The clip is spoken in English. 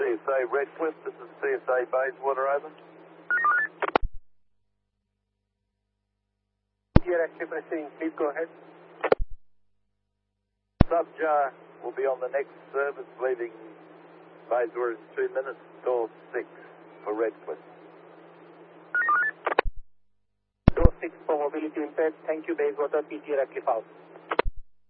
CSA Redcliffe, this is CSA Bayswater, over. Here active receiving, please go ahead. Subjar will be on the next service leaving Bayswater in 2 minutes, door 6 for Redcliffe. Door 6 for mobility impaired. Thank you, Bayswater, PG Redcliffe out.